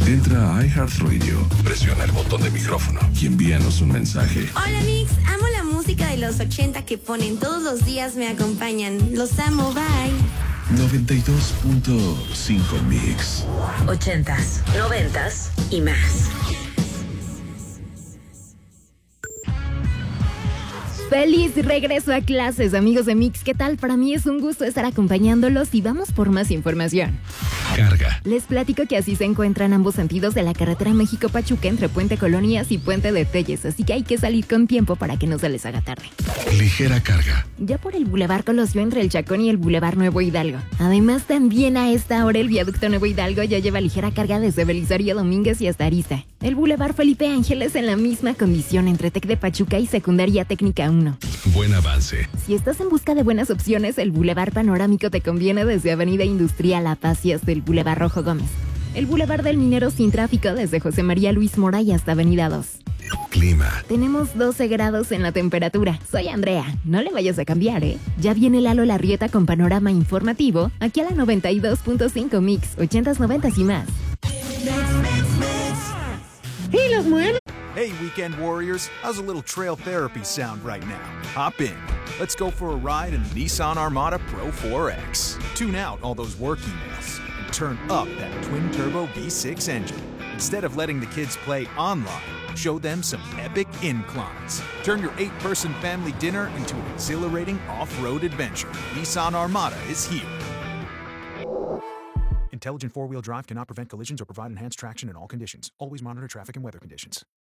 Entra a iHeartRadio, presiona el botón de micrófono y envíanos un mensaje. Hola Mix, amo la música de los 80 que ponen todos los días, me acompañan. Los amo, bye. 92.5 Mix. 80s, 90s y más. Feliz regreso a clases, amigos de Mix. ¿Qué tal? Para mí es un gusto estar acompañándolos y vamos por más información. Carga. Les platico que así se encuentran ambos sentidos de la carretera México-Pachuca entre Puente Colonias y Puente de Telles, así que hay que salir con tiempo para que no se les haga tarde. Ligera carga. Ya por el Boulevard Colosio entre el Chacón y el Boulevard Nuevo Hidalgo. Además, también a esta hora el viaducto Nuevo Hidalgo ya lleva ligera carga desde Belisario Domínguez y hasta Arista. El Boulevard Felipe Ángeles en la misma condición entre Tec de Pachuca y Secundaria Técnica 1. Buen avance. Si estás en busca de buenas opciones, el Boulevard Panorámico te conviene desde Avenida Industrial a Paz y hasta el Boulevard Rojo Gómez. El Boulevard del Minero sin tráfico desde José María Luis Mora y hasta Avenida 2. Clima. Tenemos 12 grados en la temperatura. Soy Andrea, no le vayas a cambiar, ¿eh? Ya viene Lalo Larrieta con panorama informativo, aquí a la 92.5 Mix, 80s, 90s y más. ¡Y los muertos! Hey, weekend warriors, how's a little trail therapy sound right now? Hop in. Let's go for a ride in the Nissan Armada Pro 4X. Tune out all those work emails and turn up that twin-turbo V6 engine. Instead of letting the kids play online, show them some epic inclines. Turn your 8-person family dinner into an exhilarating off-road adventure. Nissan Armada is here. Intelligent four-wheel drive cannot prevent collisions or provide enhanced traction in all conditions. Always monitor traffic and weather conditions.